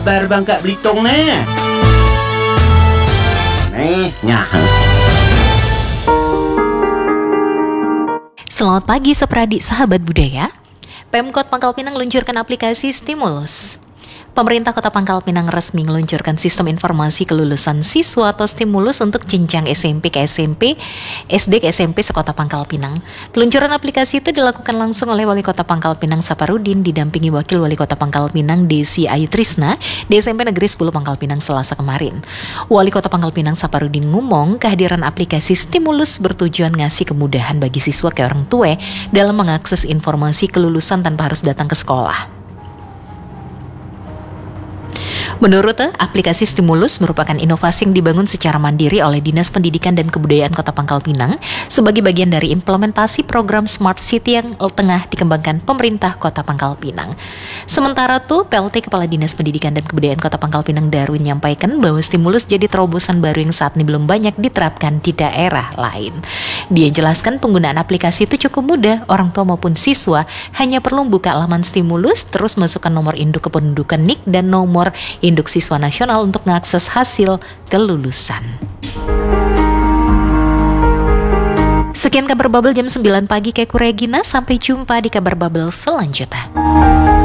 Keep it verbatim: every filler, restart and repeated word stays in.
Bar Bangka Belitung nih. Nih, nyah. Selamat pagi Sepradi sahabat budaya. Pemkot Pangkal Pinang luncurkan aplikasi Stimulus. Pemerintah Kota Pangkal Pinang resmi meluncurkan sistem informasi kelulusan siswa atau stimulus untuk jenjang S M P ke S M P, S D ke S M P sekota Pangkal Pinang. Peluncuran aplikasi itu dilakukan langsung oleh Wali Kota Pangkal Pinang Saparudin didampingi Wakil Wali Kota Pangkal Pinang Desi Ayu Trisna di S M P Negeri sepuluh Pangkal Pinang Selasa kemarin. Wali Kota Pangkal Pinang Saparudin ngomong kehadiran aplikasi Stimulus bertujuan ngasih kemudahan bagi siswa ke orang tua dalam mengakses informasi kelulusan tanpa harus datang ke sekolah. Menurutnya, aplikasi Stimulus merupakan inovasi yang dibangun secara mandiri oleh Dinas Pendidikan dan Kebudayaan Kota Pangkal Pinang sebagai bagian dari implementasi program Smart City yang tengah dikembangkan pemerintah Kota Pangkal Pinang. Sementara itu, P L T Kepala Dinas Pendidikan dan Kebudayaan Kota Pangkal Pinang Darwin menyampaikan bahwa Stimulus jadi terobosan baru yang saat ini belum banyak diterapkan di daerah lain. Dia jelaskan penggunaan aplikasi itu cukup mudah, orang tua maupun siswa hanya perlu buka laman Stimulus, terus masukkan nomor induk kependudukan N I K dan nomor induk siswa nasional untuk mengakses hasil kelulusan. Sekian kabar Bubble jam sembilan pagi, Keku Regina. Sampai jumpa di kabar Bubble selanjutnya.